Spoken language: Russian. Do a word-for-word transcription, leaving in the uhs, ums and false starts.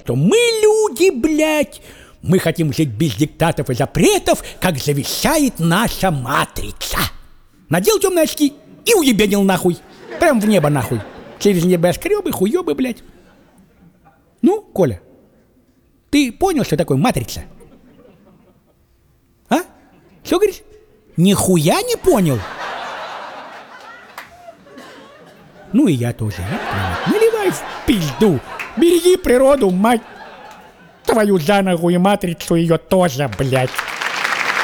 что мы люди, блядь, мы хотим жить без диктатов и запретов, как завещает наша матрица. Надел темные очки и уебенил нахуй. Прям в небо нахуй. Через небоскребы, хуёбы, блядь. Ну, Коля, ты понял, что такое матрица? А? Что говоришь? Нихуя не понял? Ну и я тоже. Наливай в пизду. Береги природу, мать твою за ногу, и матрицу ее тоже, блядь.